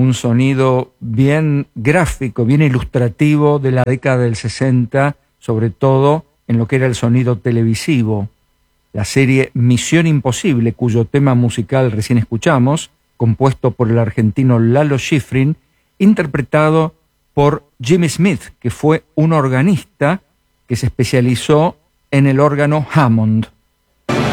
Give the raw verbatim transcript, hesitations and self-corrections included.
un sonido bien gráfico, bien ilustrativo de la década del sesenta, sobre todo en lo que era el sonido televisivo. La serie Misión Imposible, cuyo tema musical recién escuchamos, compuesto por el argentino Lalo Schifrin, interpretado por Jimmy Smith, que fue un organista que se especializó en el órgano Hammond.